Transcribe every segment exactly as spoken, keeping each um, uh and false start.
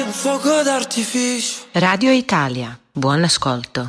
un fuoco d'artificio. Radio Italia, buon ascolto.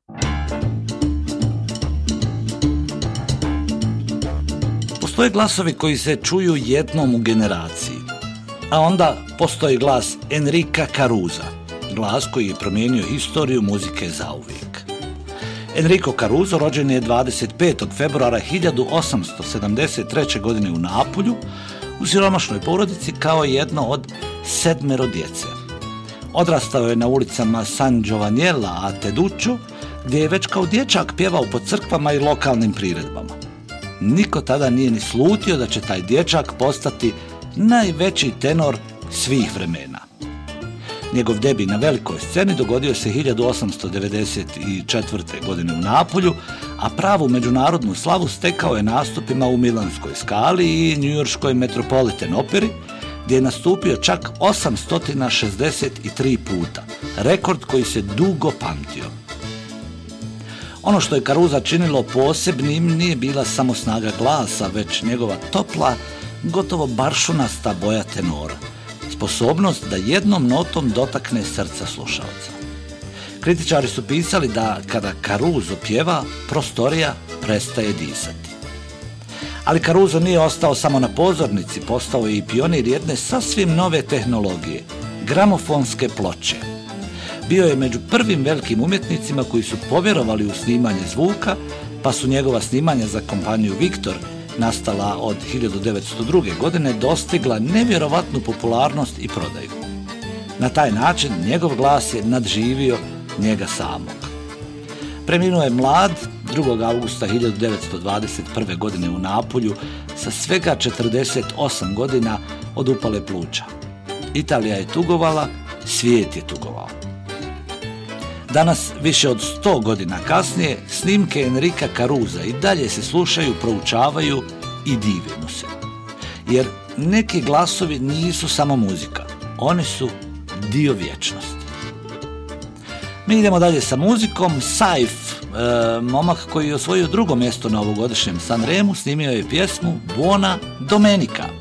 Postoje glasovi koji se čuju jednom u generaciji, a onda postoji glas Enrica Carusa, glas koji je promijenio historiju muzike zauvijek. Enrico Caruso rođen je dvadeset petog februara hiljadu osamsto sedamdeset treće. godine u Napulju, u siromašnoj porodici kao jedno od sedmero djece. Odrastao je na ulicama San Giovannella a Teduccio, gdje je već kao dječak pjevao po crkvama i lokalnim priredbama. Niko tada nije ni slutio da će taj dječak postati najveći tenor svih vremena. Njegov debi na velikoj sceni dogodio se hiljadu osamsto devedeset četvrte. godine u Napulju, a pravu međunarodnu slavu stekao je nastupima u Milanskoj Scali i njujorškoj Metropolitan Operi, gdje je nastupio čak osamsto šezdeset tri puta, rekord koji se dugo pamtio. Ono što je Carusa činilo posebnim nije bila samo snaga glasa, već njegova topla, gotovo baršunasta boja tenora, sposobnost da jednom notom dotakne srca slušalca. Kritičari su pisali da kada Caruso pjeva, prostorija prestaje disati. Ali Caruso nije ostao samo na pozornici, postao je i pionir jedne sasvim nove tehnologije, gramofonske ploče. Bio je među prvim velikim umjetnicima koji su povjerovali u snimanje zvuka, pa su njegova snimanja za kompaniju Victor, nastala od hiljadu devetsto druge. godine, dostigla nevjerovatnu popularnost i prodaju. Na taj način njegov glas je nadživio njega samog. Preminuo je mlad drugog avgusta hiljadu devetsto dvadeset prve. godine u Napulju sa svega četrdeset osam godina od upale pluća. Italija je tugovala, svijet je tugovao. Danas, više od sto godina kasnije, snimke Enrica Carusa i dalje se slušaju, proučavaju i divimo se. Jer neki glasovi nisu samo muzika, oni su dio vječnosti. Mi idemo dalje sa muzikom. Saif, e, momak koji je osvojio drugo mjesto na ovogodišnjem Sanremu, snimio je pjesmu Buona Domenica.